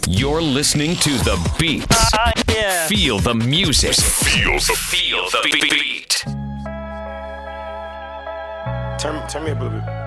You're listening to The Beat. Yeah. Feel the music. Feel the beat. Turn me up a little bit.